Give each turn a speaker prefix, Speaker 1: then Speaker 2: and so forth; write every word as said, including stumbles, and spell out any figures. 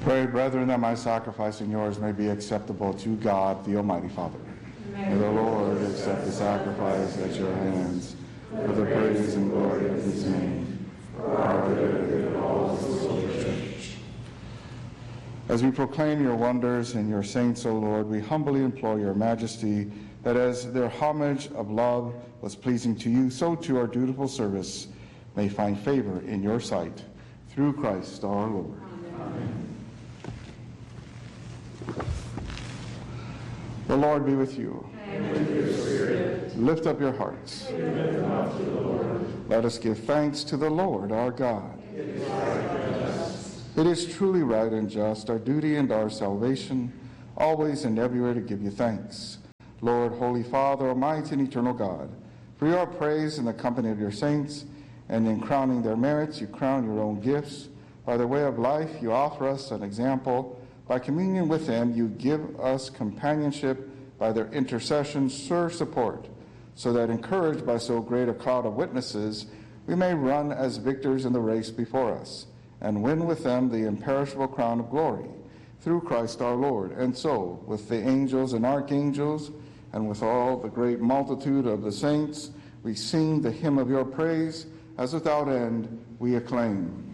Speaker 1: Pray, brethren, that my sacrifice and yours may be acceptable to God, the Almighty Father. May the Lord accept the sacrifice at your hands for the praise and glory of his name, for our good and all the Holy Church. As we proclaim your wonders and your saints, O Lord, we humbly implore your majesty that as their homage of love was pleasing to you, so too our dutiful service may find favor in your sight. Through Christ our Lord. Amen. The Lord be with you.
Speaker 2: And with your spirit.
Speaker 1: Lift up your hearts.
Speaker 2: We lift them up to the Lord.
Speaker 1: Let us give thanks to the Lord our God.
Speaker 2: It is right and just.
Speaker 1: It is truly right and just, our duty and our salvation, always and everywhere to give you thanks. Lord, Holy Father, Almighty and eternal God, for your praise in the company of your saints, and in crowning their merits, you crown your own gifts. By their way of life, you offer us an example. By communion with them, you give us companionship. By their intercession, serve support, so that encouraged by so great a cloud of witnesses, we may run as victors in the race before us, and win with them the imperishable crown of glory, through Christ our Lord. And so, with the angels and archangels, and with all the great multitude of the saints, we sing the hymn of your praise, as without end we acclaim.